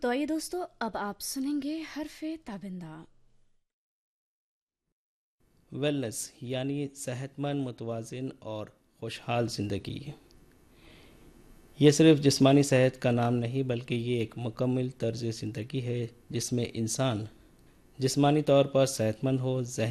तो आइए दोस्तों, अब आप सुनेंगे हरफे ताबिंदा। वेलनेस यानी सेहतमंद, मुतवाज़िन और खुशहाल ज़िंदगी। ये सिर्फ जिस्मानी सेहत का नाम नहीं, बल्कि ये एक मुकम्मल तर्ज ज़िंदगी है जिसमें इंसान जिस्मानी तौर पर सेहतमंद हो,